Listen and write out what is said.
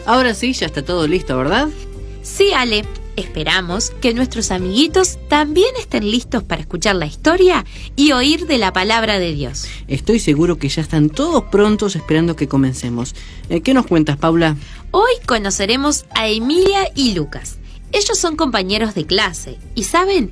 Ahora sí, ya está todo listo, ¿verdad? Sí, Ale. Esperamos que nuestros amiguitos también estén listos para escuchar la historia y oír de la palabra de Dios. Estoy seguro que ya están todos prontos esperando que comencemos. ¿Qué nos cuentas, Paula? Hoy conoceremos a Emilia y Lucas. Ellos son compañeros de clase y, ¿saben?